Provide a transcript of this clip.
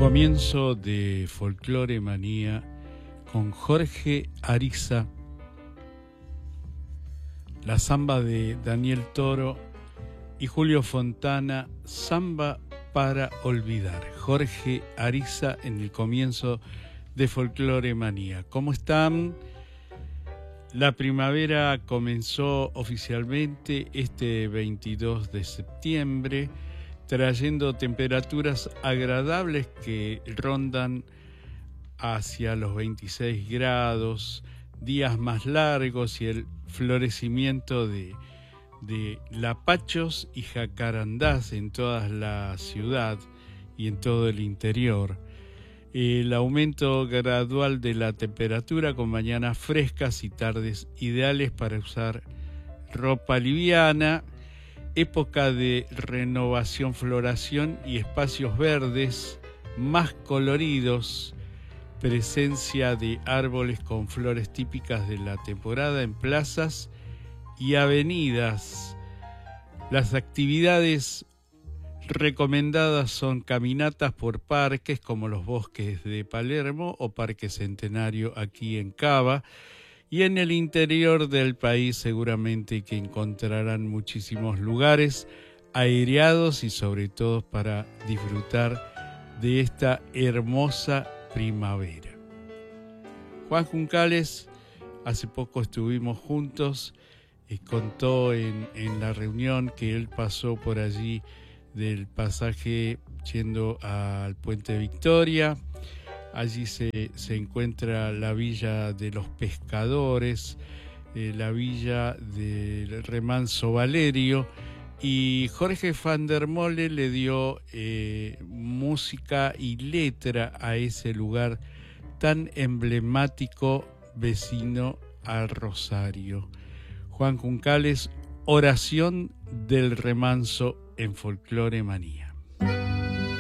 Comienzo de Folclore Manía con Jorge Ariza, la samba de Daniel Toro y Julio Fontana, Samba para olvidar. Jorge Ariza en el comienzo de Folclore Manía. ¿Cómo están? La primavera comenzó oficialmente este 22 de septiembre, trayendo temperaturas agradables que rondan hacia los 26 grados, días más largos y el florecimiento de lapachos y jacarandás en toda la ciudad y en todo el interior. El aumento gradual de la temperatura con mañanas frescas y tardes ideales para usar ropa liviana, época de renovación, floración y espacios verdes más coloridos, presencia de árboles con flores típicas de la temporada en plazas y avenidas. Las actividades recomendadas son caminatas por parques como los bosques de Palermo o Parque Centenario aquí en Cava, y en el interior del país seguramente que encontrarán muchísimos lugares aireados y sobre todo para disfrutar de esta hermosa primavera. Juan Juncales, hace poco estuvimos juntos, contó en la reunión que él pasó por allí del pasaje yendo al Puente Victoria. Allí se encuentra la Villa de los Pescadores, la Villa del Remanso Valerio, y Jorge van der Molle le dio música y letra a ese lugar tan emblemático vecino a Rosario. Juan Juncales, Oración del Remanso en Folclore Manía.